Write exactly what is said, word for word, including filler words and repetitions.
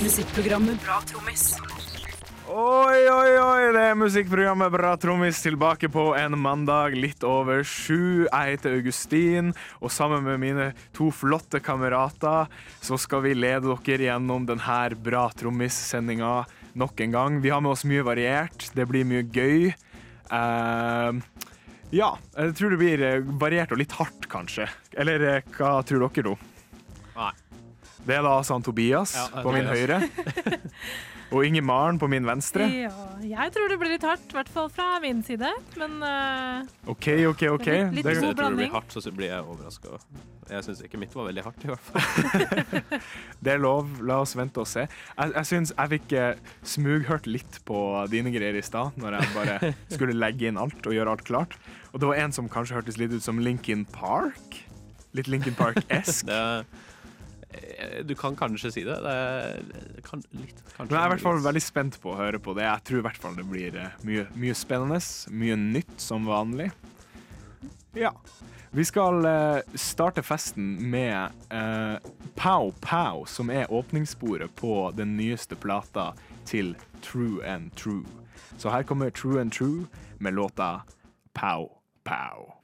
Musikkprogrammet Bra Trommis. Oi, oi, oi, det er musikkprogrammet Bra Trommis tilbake på en mandag litt over sju. Jeg heter Augustin, og sammen med mine to flotte kamerater så skal vi lede dere gjennom denne Bra Trommis-sendinga nok en gang. Vi har med oss mye variert, det blir mye gøy. Uh, ja, jeg tror det blir variert og litt hardt, kanskje. Eller hva tror dere, da? Nei. Det er da sånn Tobias Ja, på min høyre. Og Inge Maren på min venstre. Ja, jeg tror det blir litt hardt, I hvert fall fra min side, men uh, OK, OK, OK. Det blir litt Det- Hvis god jeg tror det blanding. blir hardt, så blir jeg overrasket. Jeg synes ikke mitt var veldig hardt, I hvert fall. Det er lov, la oss vente og se. Jeg, jeg synes jeg fikk eh, smughørt litt på dine greier I stad, når jeg bare skulle legge inn alt og gjøre alt klart. Og det var en som kanskje hørtes litt ut som Linkin Park. Litt Linkin Park-esk. Det, eh, du kan kanskje si det. Det er det kan litt, kanskje. Men jeg er i hvert fall veldig spent på å høre på det. Jeg tror I hvert fall det blir eh, mye, mye spennende, mye nytt som vanlig. Ja. Vi skal eh, starte festen med eh, Pow Pow, som er åpningssporet på den nyeste plata til True and True. Så her kommer True and True med låta Pow Pow.